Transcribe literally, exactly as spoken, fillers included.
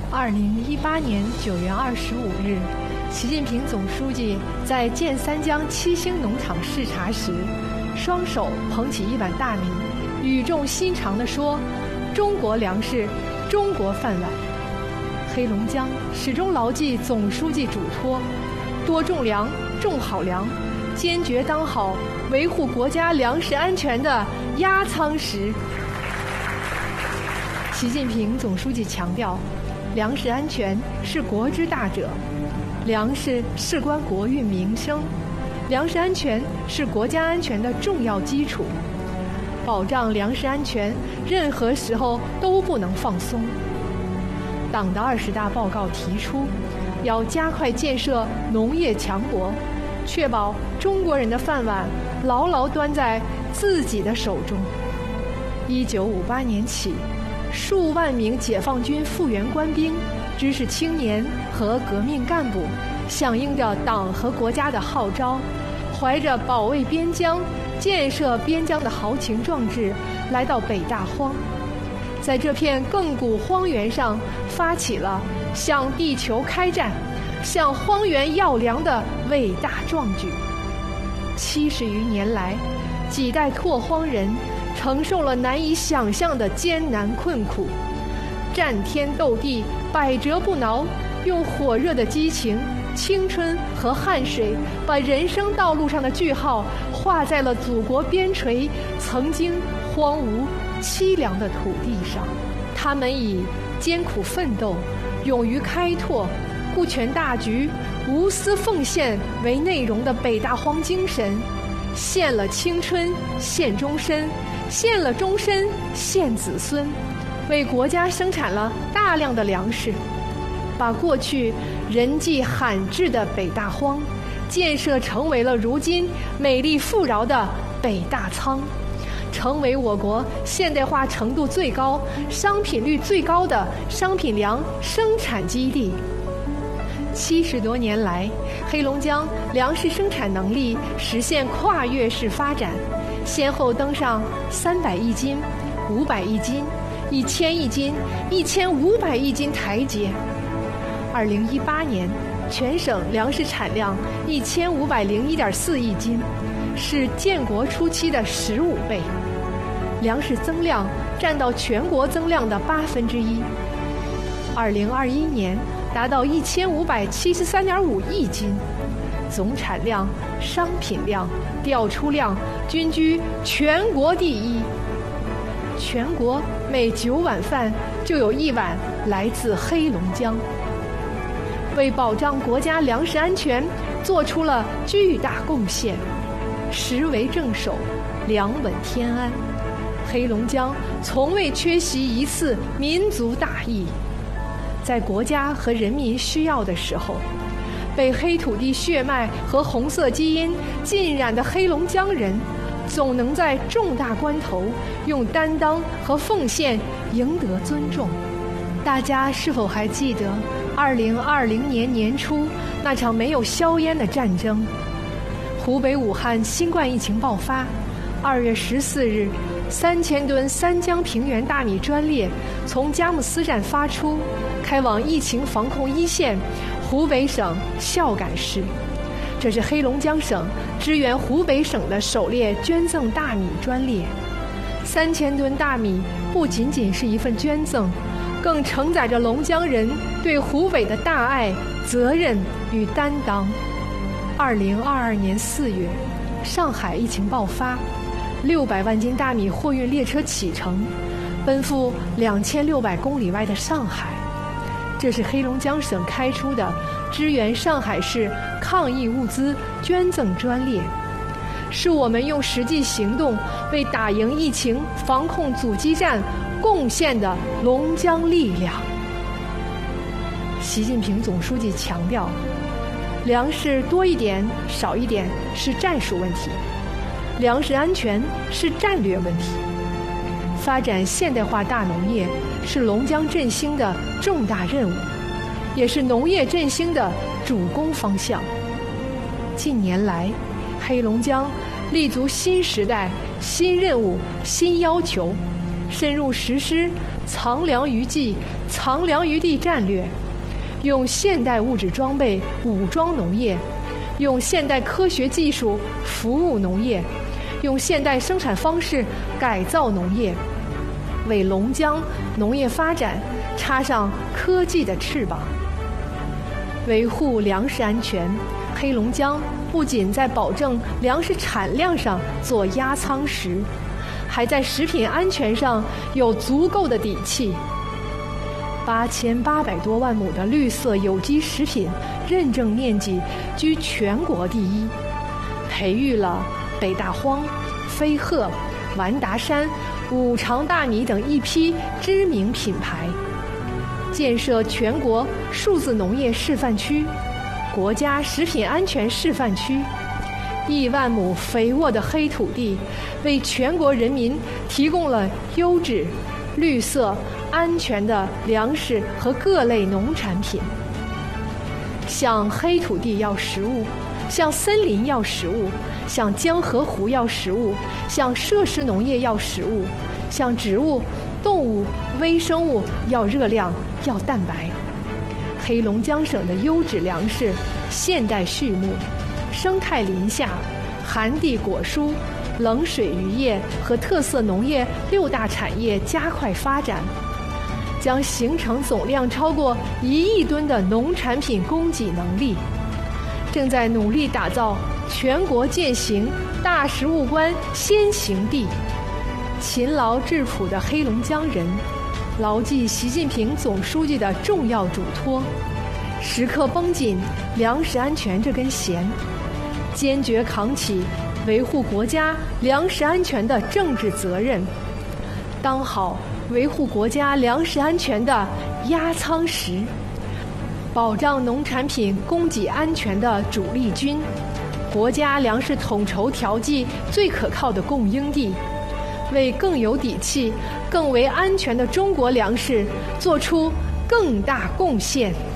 二零一八年九月二十五日，习近平总书记在建三江七星农场视察时，双手捧起一碗大米，语重心长地说：“中国粮食，中国饭碗。”黑龙江始终牢记总书记嘱托，多种粮，种好粮，坚决当好维护国家粮食安全的压舱石。习近平总书记强调，粮食安全是国之大者，粮食事关国运民生，粮食安全是国家安全的重要基础，保障粮食安全，任何时候都不能放松。党的二十大报告提出，要加快建设农业强国，确保中国人的饭碗牢牢端在自己的手中。一九五八年起，数万名解放军复员官兵、知识青年和革命干部，响应着党和国家的号召，怀着保卫边疆、建设边疆的豪情壮志，来到北大荒，在这片亘古荒原上发起了向地球开战、向荒原要粮的伟大壮举。七十余年来，几代拓荒人承受了难以想象的艰难困苦，战天斗地，百折不挠，用火热的激情、青春和汗水，把人生道路上的句号画在了祖国边陲曾经荒芜凄凉的土地上。他们以艰苦奋斗、勇于开拓、顾全大局、无私奉献为内容的北大荒精神，献了青春，献终身，献了终身，献子孙，为国家生产了大量的粮食，把过去人迹罕至的北大荒建设成为了如今美丽富饶的北大仓，成为我国现代化程度最高、商品率最高的商品粮生产基地。七十多年来，黑龙江粮食生产能力实现跨越式发展，先后登上三百亿斤、五百亿斤、一千亿斤、一千五百亿斤台阶。二零一八年，全省粮食产量一千五百零一点四亿斤，是建国初期的十五倍，粮食增量占到全国增量的八分之一。二零二一年达到一千五百七十三点五亿斤，总产量、商品量、调出量均居全国第一。全国每九碗饭就有一碗来自黑龙江，为保障国家粮食安全做出了巨大贡献，实为正手，粮稳天安。黑龙江从未缺席一次民族大义，在国家和人民需要的时候，被黑土地血脉和红色基因浸染的黑龙江人，总能在重大关头用担当和奉献赢得尊重。大家是否还记得二零二零年年初那场没有硝烟的战争？湖北武汉新冠疫情爆发，二月十四日，三千吨三江平原大米专列从佳木斯站发出，开往疫情防控一线湖北省孝感市。这是黑龙江省支援湖北省的首列捐赠大米专列。三千吨大米不仅仅是一份捐赠，更承载着龙江人对湖北的大爱、责任与担当。二零二二年四月，上海疫情爆发，六百万斤大米货运列车启程，奔赴两千六百公里外的上海。这是黑龙江省开出的支援上海市抗疫物资捐赠专列，是我们用实际行动为打赢疫情防控阻击战贡献的龙江力量。习近平总书记强调，粮食多一点少一点是战术问题，粮食安全是战略问题。发展现代化大农业是龙江振兴的重大任务，也是农业振兴的主攻方向。近年来，黑龙江立足新时代、新任务、新要求，深入实施藏粮于技、藏粮于地战略，用现代物质装备武装农业，用现代科学技术服务农业，用现代生产方式改造农业，为龙江农业发展插上科技的翅膀。维护粮食安全，黑龙江不仅在保证粮食产量上做压舱石，还在食品安全上有足够的底气。八千八百多万亩的绿色有机食品认证面积居全国第一，培育了北大荒、飞鹤、完达山、五常大米等一批知名品牌，建设全国数字农业示范区、国家食品安全示范区，亿万亩肥沃的黑土地为全国人民提供了优质、绿色、安全的粮食和各类农产品。向黑土地要食物，向森林要食物，向江河湖要食物，向设施农业要食物，向植物、动物、微生物要热量、要蛋白。黑龙江省的优质粮食、现代畜牧、生态林下、寒地果蔬、冷水渔业和特色农业六大产业加快发展，将形成总量超过一亿吨的农产品供给能力。正在努力打造全国践行大食物观先行地。勤劳质朴的黑龙江人，牢记习近平总书记的重要嘱托，时刻绷紧粮食安全这根弦，坚决扛起维护国家粮食安全的政治责任，当好维护国家粮食安全的压舱石，保障农产品供给安全的主力军，国家粮食统筹调剂最可靠的供应地，为更有底气、更为安全的中国粮食做出更大贡献。